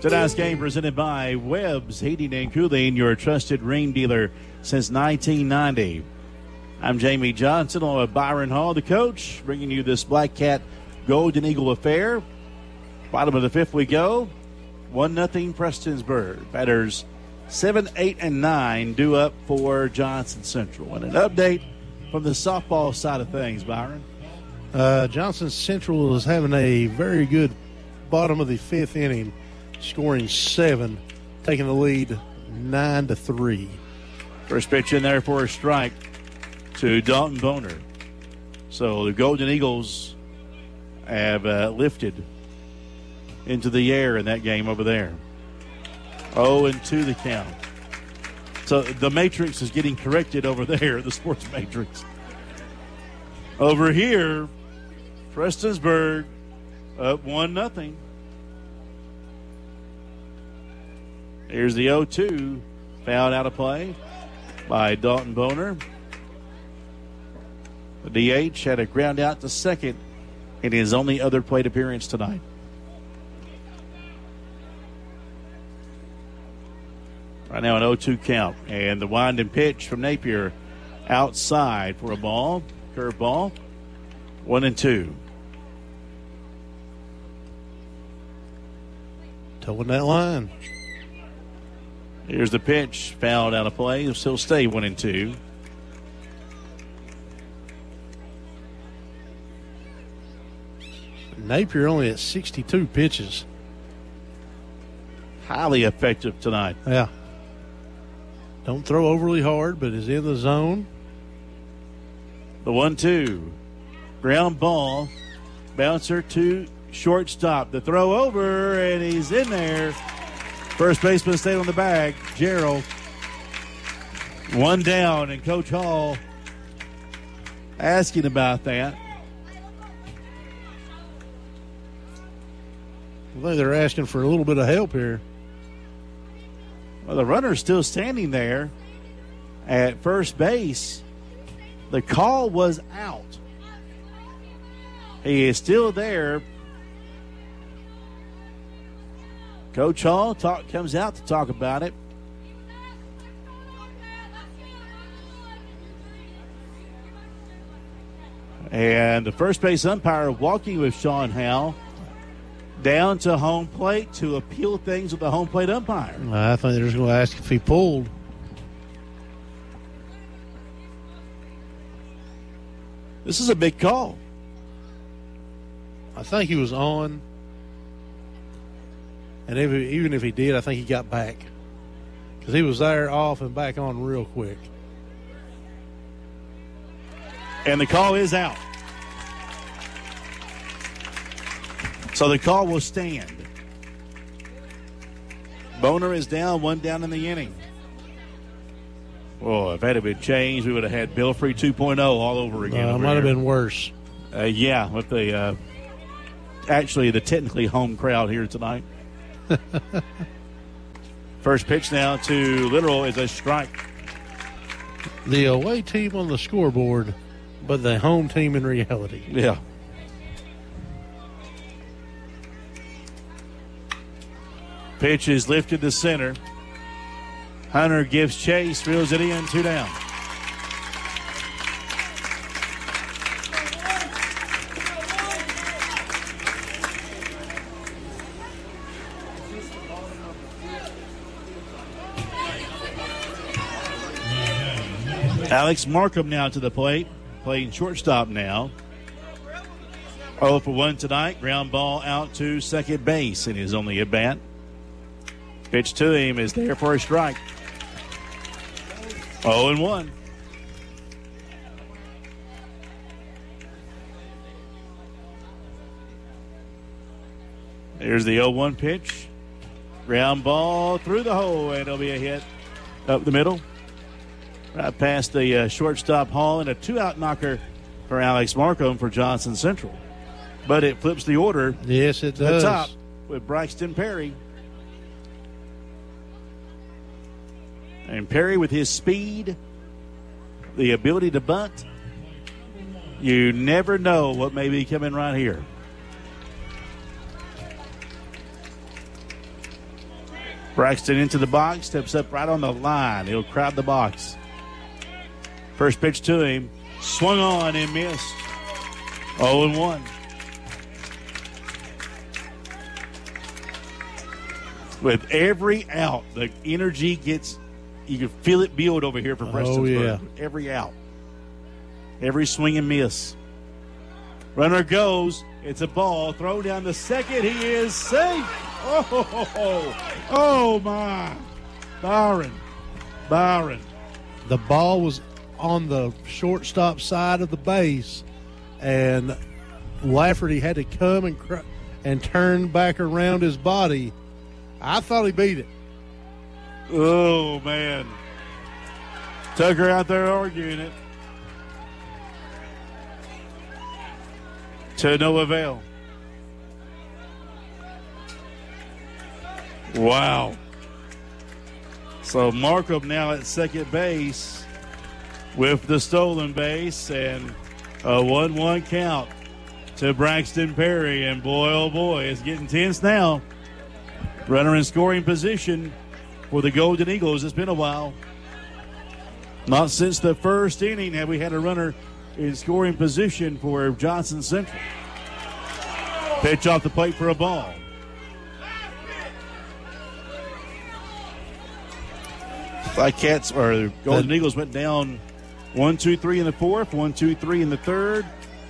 Tonight's game presented by Webb's Heating and Cooling, your trusted Rheem dealer since 1990. I'm Jamie Johnson along with Byron Hall, the coach, bringing you this Black Cat Golden Eagle affair. Bottom of the fifth we go. 1-0 Prestonsburg. Batters 7, 8, and 9 due up for Johnson Central. And an update from the softball side of things, Byron. Johnson Central is having a very good bottom of the fifth inning, scoring 7, taking the lead 9-3. First pitch in there for a strike to Dalton Boner. So the Golden Eagles have lifted into the air in that game over there. 0-2 the count. So the matrix is getting corrected over there, the sports matrix. Over here, Prestonsburg up 1-0. Here's the 0-2, fouled out of play by Dalton Boner. The DH had a ground out to second in his only other plate appearance tonight. Right now an 0-2 count. And the winding pitch from Napier outside for a ball. Curve ball. 1-2. Towing that line. Here's the pitch. Fouled out of play. It'll still stay 1-2. Napier only at 62 pitches. Highly effective tonight. Yeah. Don't throw overly hard, but is in the zone. The 1-2. Ground ball. Bouncer to shortstop. The throw over, and he's in there. First baseman stayed on the bag. Gerald. One down, and Coach Hall asking about that. I think they're asking for a little bit of help here. Well, the runner's still standing there at first base. The call was out. He is still there. Coach Hall comes out to talk about it. And the first base umpire walking with Sean Howell down to home plate to appeal things with the home plate umpire. I think they're just going to ask if he pulled. This is a big call. I think he was on. And even if he did, I think he got back. Because he was there off and back on real quick. And the call is out. So the call will stand. Boner is down, one down in the inning. Well, if that had been changed, we would have had Belfry 2.0 all over again. It might have been worse. Yeah, with the actually the technically home crowd here tonight. First pitch now to Literal is a strike. The away team on the scoreboard, but the home team in reality. Yeah. Pitch is lifted to center. Hunter gives chase, reels it in, 2 down. Alex Markham now to the plate, playing shortstop now. 0 for 1 tonight. Ground ball out to second base in his only at bat. Pitch to him is there for a strike. 0-1. There's the 0-1 pitch. Ground ball through the hole, and it'll be a hit up the middle. Right past the shortstop Hall, and a 2-out knocker for Alex Markham for Johnson Central. But it flips the order. Yes, it does. The top with Braxton Perry. And Perry, with his speed, the ability to bunt, you never know what may be coming right here. Braxton into the box, steps up right on the line. He'll crowd the box. First pitch to him, swung on and missed. 0-1. With every out, the energy gets, you can feel it build over here for Prestonsburg. Oh, yeah. Every out. Every swing and miss. Runner goes. It's a ball. Throw down the second. He is safe. Oh my. Byron. The ball was on the shortstop side of the base, and Lafferty had to come and turn back around his body. I thought he beat it. Oh, man. Tucker out there arguing it. To no avail. Wow. So Markham now at second base with the stolen base, and a 1-1 count to Braxton Perry. And boy, oh boy, it's getting tense now. Runner in scoring position for the Golden Eagles. It's been a while. Not since the first inning have we had a runner in scoring position for Johnson Central. Pitch off the plate for a ball. The Golden Eagles went down 1-2-3 in the fourth, 1-2-3 in the third,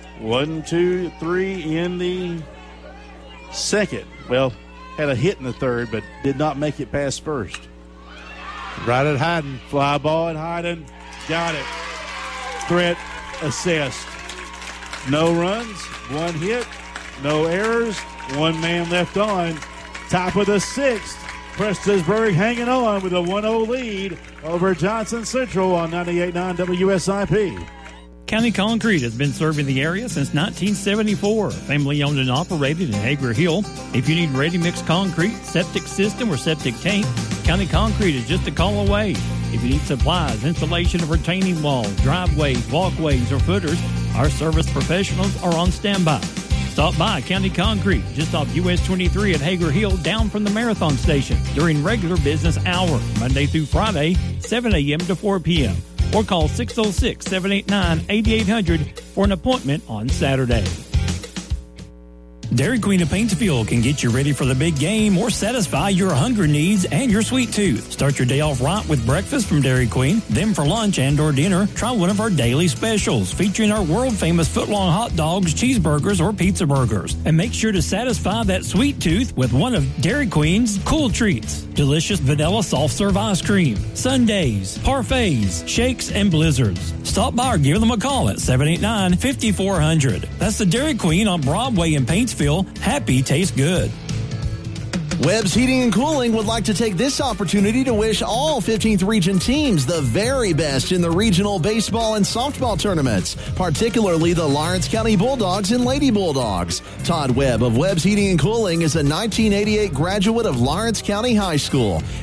1-2-3 in the second. Well, had a hit in the third, but did not make it past first. Right at Hayden. Fly ball at Hayden. Got it. Threat assessed. No runs, one hit, no errors, one man left on. Top of the sixth. Prestonsburg hanging on with a 1-0 lead over Johnson Central on 98.9 WSIP. County Concrete has been serving the area since 1974. Family owned and operated in Hager Hill. If you need ready-mix concrete, septic system, or septic tank, County Concrete is just a call away. If you need supplies, installation of retaining walls, driveways, walkways, or footers, our service professionals are on standby. Stop by County Concrete, just off US 23 at Hager Hill, down from the Marathon Station, during regular business hours, Monday through Friday, 7 a.m. to 4 p.m. Or call 606-789-8800 for an appointment on Saturday. Dairy Queen of Paintsville can get you ready for the big game or satisfy your hunger needs and your sweet tooth. Start your day off right with breakfast from Dairy Queen. Then for lunch and or dinner, try one of our daily specials featuring our world-famous foot-long hot dogs, cheeseburgers, or pizza burgers. And make sure to satisfy that sweet tooth with one of Dairy Queen's cool treats. Delicious vanilla soft-serve ice cream, sundaes, parfaits, shakes, and blizzards. Stop by or give them a call at 789-5400. That's the Dairy Queen on Broadway in Paintsville. Happy tastes good. Webb's Heating and Cooling would like to take this opportunity to wish all 15th Region teams the very best in the regional baseball and softball tournaments, particularly the Lawrence County Bulldogs and Lady Bulldogs. Todd Webb of Webb's Heating and Cooling is a 1988 graduate of Lawrence County High School